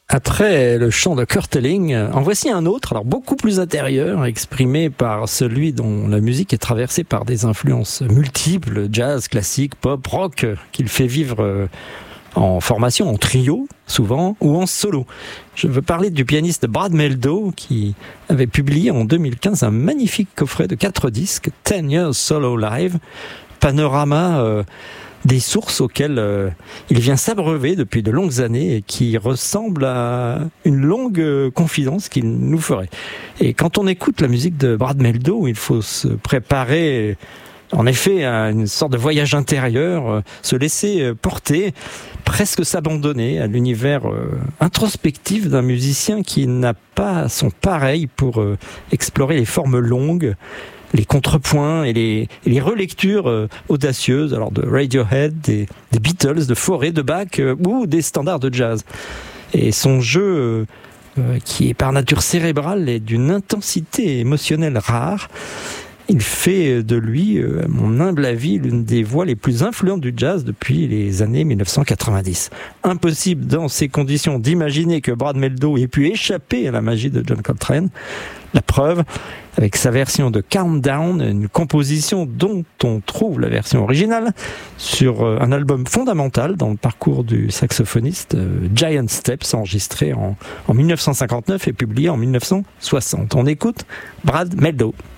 Après le chant de Kurt Elling, en voici un autre, alors beaucoup plus intérieur, exprimé par celui dont la musique est traversée par des influences multiples, jazz, classique, pop, rock, qu'il fait vivre en formation, en trio, souvent, ou en solo. Je veux parler du pianiste Brad Mehldau, qui avait publié en 2015 un magnifique coffret de 4 disques, 10 Years Solo Live, panorama des sources auxquelles il vient s'abreuver depuis de longues années et qui ressemblent à une longue confidence qu'il nous ferait. Et quand on écoute la musique de Brad Mehldau, il faut se préparer en effet à une sorte de voyage intérieur, se laisser porter, presque s'abandonner à l'univers introspectif d'un musicien qui n'a pas son pareil pour explorer les formes longues, les contrepoints et les relectures audacieuses, alors de Radiohead, des Beatles, de Fauré, de Bach ou des standards de jazz. Et son jeu, qui est par nature cérébral et d'une intensité émotionnelle rare, il fait de lui, à mon humble avis, l'une des voix les plus influentes du jazz depuis les années 1990. Impossible dans ces conditions d'imaginer que Brad Mehldau ait pu échapper à la magie de John Coltrane. La preuve, avec sa version de Countdown, une composition dont on trouve la version originale sur un album fondamental dans le parcours du saxophoniste, Giant Steps, enregistré en 1959 et publié en 1960. On écoute Brad Mehldau.